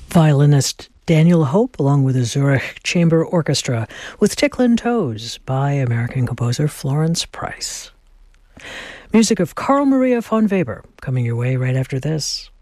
Violinist Daniel Hope, along with the Zurich Chamber Orchestra, with Ticklin' Toes by American composer Florence Price. Music of Carl Maria von Weber, coming your way right after this.